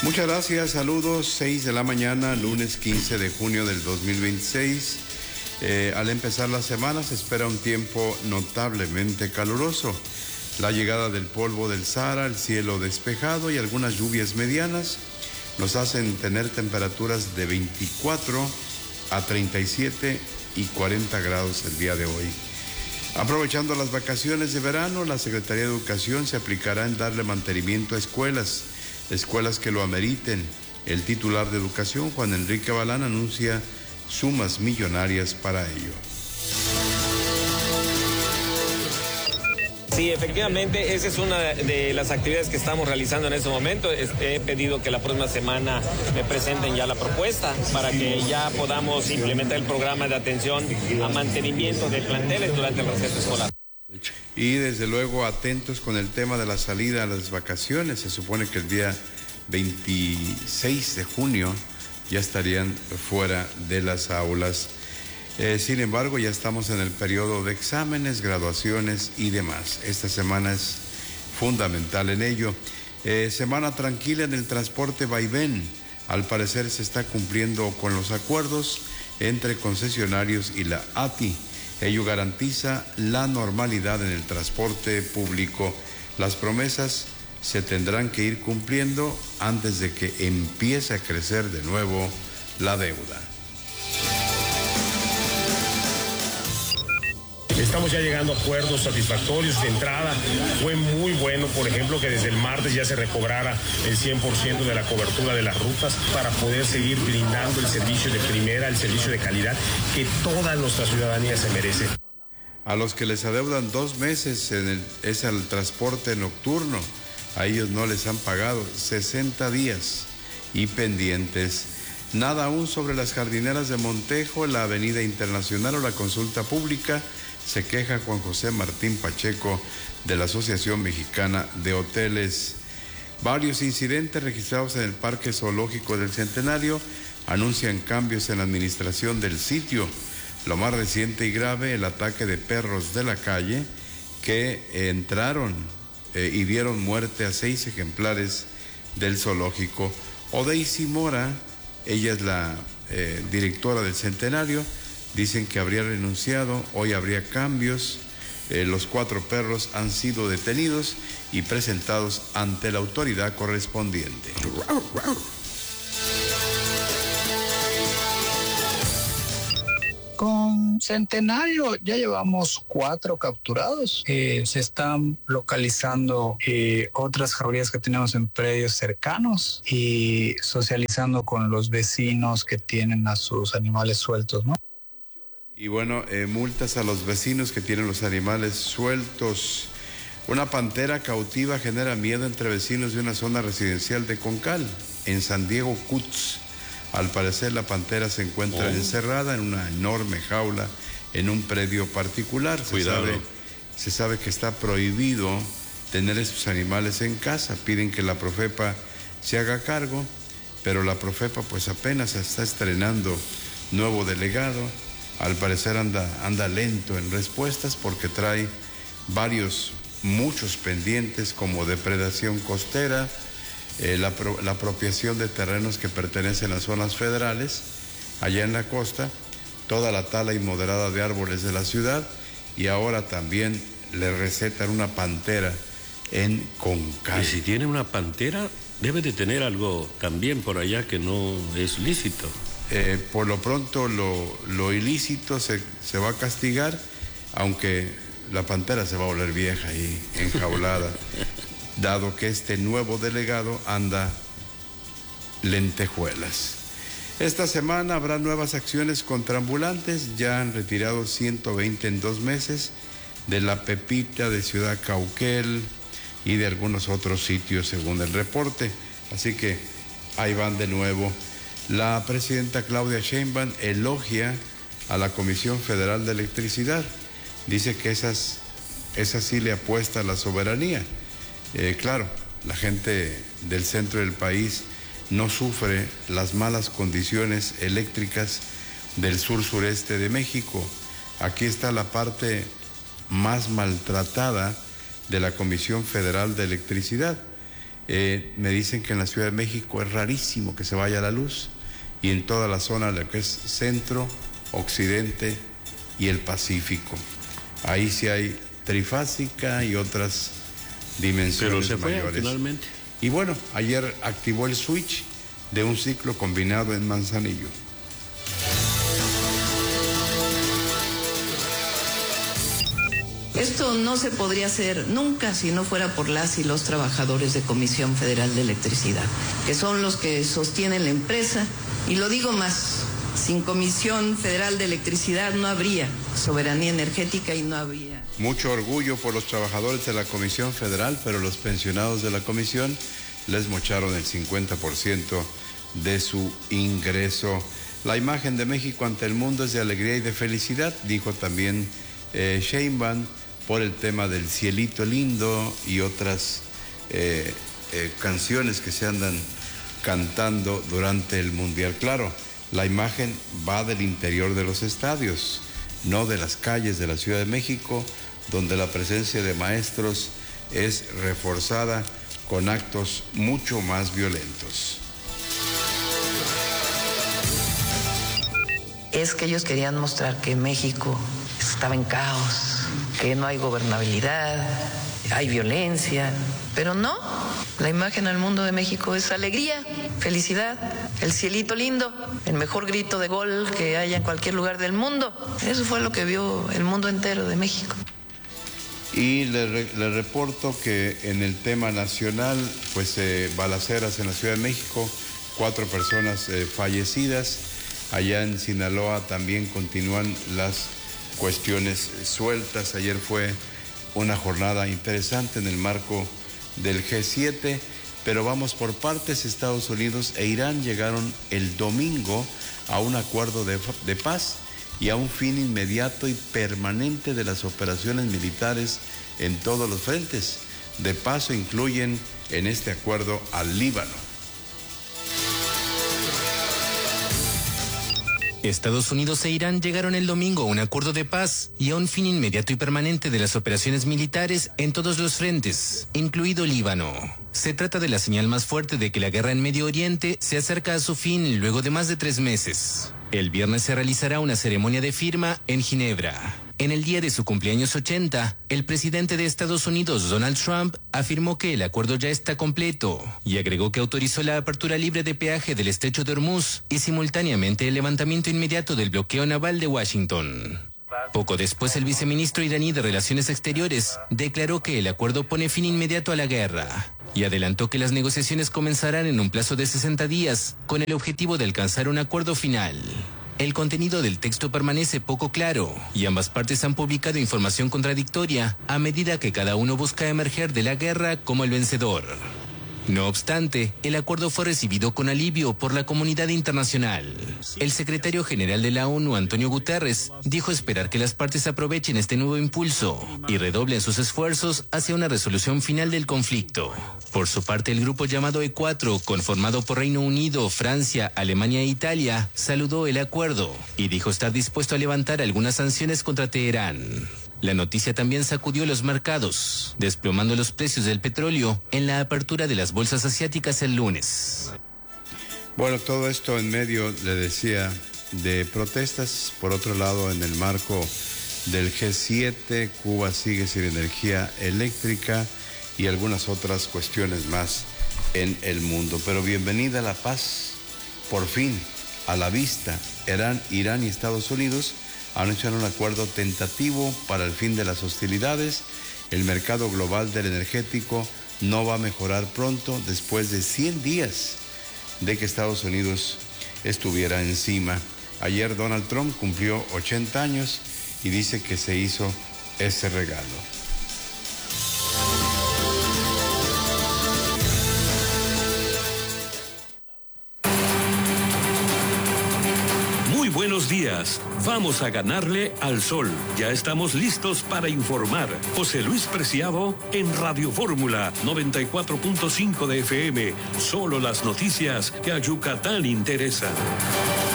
Muchas gracias, saludos, 6 de la mañana, lunes 15 de junio del 2026. Al empezar la semana se espera un tiempo notablemente caluroso. La llegada del polvo del Sahara, el cielo despejado y algunas lluvias medianas nos hacen tener temperaturas de 24 a 37 y 40 grados el día de hoy. Aprovechando las vacaciones de verano, la Secretaría de Educación se aplicará en darle mantenimiento a escuelas que lo ameriten. El titular de Educación, Juan Enrique Balán, anuncia sumas millonarias para ello. Sí, efectivamente, esa es una de las actividades que estamos realizando en este momento. He pedido que la próxima semana me presenten ya la propuesta para que ya podamos implementar el programa de atención a mantenimiento de planteles durante el receso escolar. Y desde luego atentos con el tema de la salida a las vacaciones. Se supone que el día 26 de junio ya estarían fuera de las aulas. Sin embargo, ya estamos en el periodo de exámenes, graduaciones y demás. Esta semana es fundamental en ello. Semana tranquila en el transporte vaivén. Al parecer se está cumpliendo con los acuerdos entre concesionarios y la ATI. Ello garantiza la normalidad en el transporte público. Las promesas se tendrán que ir cumpliendo antes de que empiece a crecer de nuevo la deuda. Estamos ya llegando a acuerdos satisfactorios de entrada. Fue muy bueno, por ejemplo, que desde el martes ya se recobrara el 100% de la cobertura de las rutas para poder seguir brindando el servicio de primera, el servicio de calidad que toda nuestra ciudadanía se merece. A los que les adeudan 2 meses es al transporte nocturno, a ellos no les han pagado 60 días y pendientes. Nada aún sobre las jardineras de Montejo, la Avenida Internacional o la consulta pública. Se queja Juan José Martín Pacheco de la Asociación Mexicana de Hoteles. Varios incidentes registrados en el Parque Zoológico del Centenario anuncian cambios en la administración del sitio. Lo más reciente y grave, el ataque de perros de la calle que entraron y dieron muerte a 6 ejemplares del zoológico. Odeisy Mora, ella es la directora del Centenario. Dicen que habría renunciado, hoy habría cambios. Los 4 perros han sido detenidos y presentados ante la autoridad correspondiente. Con Centenario ya llevamos 4 capturados. Se están localizando otras jaurías que tenemos en predios cercanos y socializando con los vecinos que tienen a sus animales sueltos, ¿no? Y bueno, multas a los vecinos que tienen los animales sueltos. Una pantera cautiva genera miedo entre vecinos de una zona residencial de Concal, en San Diego Cuts. Al parecer la pantera se encuentra encerrada en una enorme jaula en un predio particular. Se sabe que está prohibido tener estos animales en casa. Piden que la Profepa se haga cargo, pero la Profepa pues apenas está estrenando nuevo delegado. Al parecer anda lento en respuestas porque trae muchos pendientes como depredación costera, la apropiación de terrenos que pertenecen a zonas federales, allá en la costa, toda la tala inmoderada de árboles de la ciudad y ahora también le recetan una pantera en Concal. Y si tiene una pantera, debe de tener algo también por allá que no es lícito. Por lo pronto lo ilícito se va a castigar, aunque la pantera se va a volver vieja y enjaulada, dado que este nuevo delegado anda lentejuelas. Esta semana habrá nuevas acciones contra ambulantes. Ya han retirado 120 en 2 meses de La Pepita, de Ciudad Cauquel y de algunos otros sitios según el reporte. Así que ahí van de nuevo. La presidenta Claudia Sheinbaum elogia a la Comisión Federal de Electricidad. Dice que esa sí le apuesta a la soberanía. Claro, la gente del centro del país no sufre las malas condiciones eléctricas del sur-sureste de México. Aquí está la parte más maltratada de la Comisión Federal de Electricidad. Me dicen que en la Ciudad de México es rarísimo que se vaya la luz, y en toda la zona, lo que es centro, occidente y el Pacífico. Ahí sí hay trifásica y otras dimensiones pero se fue mayores. finalmente. Y bueno, ayer activó el switch de un ciclo combinado en Manzanillo. Esto no se podría hacer nunca si no fuera por las y los trabajadores de Comisión Federal de Electricidad, que son los que sostienen la empresa. Y lo digo más, sin Comisión Federal de Electricidad no habría soberanía energética y no habría... Mucho orgullo por los trabajadores de la Comisión Federal, pero los pensionados de la Comisión les mocharon el 50% de su ingreso. La imagen de México ante el mundo es de alegría y de felicidad, dijo también Sheinbaum, por el tema del cielito lindo y otras canciones que se andan cantando durante el Mundial. Claro, la imagen va del interior de los estadios, no de las calles de la Ciudad de México, donde la presencia de maestros es reforzada con actos mucho más violentos. Es que ellos querían mostrar que México estaba en caos, que no hay gobernabilidad, hay violencia, pero no, la imagen al mundo de México es alegría, felicidad, el cielito lindo, el mejor grito de gol que haya en cualquier lugar del mundo. Eso fue lo que vio el mundo entero de México. Y le reporto que en el tema nacional, pues balaceras en la Ciudad de México, 4 personas fallecidas. Allá en Sinaloa también continúan las cuestiones sueltas. Ayer fue una jornada interesante en el marco del G7, pero vamos por partes. Estados Unidos e Irán llegaron el domingo a un acuerdo de paz y a un fin inmediato y permanente de las operaciones militares en todos los frentes. De paso, incluyen en este acuerdo al Líbano. Estados Unidos e Irán llegaron el domingo a un acuerdo de paz y a un fin inmediato y permanente de las operaciones militares en todos los frentes, incluido Líbano. Se trata de la señal más fuerte de que la guerra en Medio Oriente se acerca a su fin luego de más de 3 meses. El viernes se realizará una ceremonia de firma en Ginebra. En el día de su cumpleaños 80, el presidente de Estados Unidos, Donald Trump, afirmó que el acuerdo ya está completo y agregó que autorizó la apertura libre de peaje del estrecho de Hormuz y simultáneamente el levantamiento inmediato del bloqueo naval de Washington. Poco después, el viceministro iraní de Relaciones Exteriores declaró que el acuerdo pone fin inmediato a la guerra y adelantó que las negociaciones comenzarán en un plazo de 60 días con el objetivo de alcanzar un acuerdo final. El contenido del texto permanece poco claro y ambas partes han publicado información contradictoria a medida que cada uno busca emerger de la guerra como el vencedor. No obstante, el acuerdo fue recibido con alivio por la comunidad internacional. El secretario general de la ONU, Antonio Guterres, dijo esperar que las partes aprovechen este nuevo impulso y redoblen sus esfuerzos hacia una resolución final del conflicto. Por su parte, el grupo llamado E4, conformado por Reino Unido, Francia, Alemania e Italia, saludó el acuerdo y dijo estar dispuesto a levantar algunas sanciones contra Teherán. La noticia también sacudió los mercados, desplomando los precios del petróleo en la apertura de las bolsas asiáticas el lunes. Bueno, todo esto en medio, le decía, de protestas. Por otro lado, en el marco del G7, Cuba sigue sin energía eléctrica y algunas otras cuestiones más en el mundo. Pero bienvenida la paz, por fin, a la vista. Irán y Estados Unidos anunciaron un acuerdo tentativo para el fin de las hostilidades. El mercado global del energético no va a mejorar pronto después de 100 días de que Estados Unidos estuviera encima. Ayer Donald Trump cumplió 80 años y dice que se hizo ese regalo. Buenos días, vamos a ganarle al sol. Ya estamos listos para informar. José Luis Preciado en Radio Fórmula 94.5 de FM. Solo las noticias que a Yucatán interesan.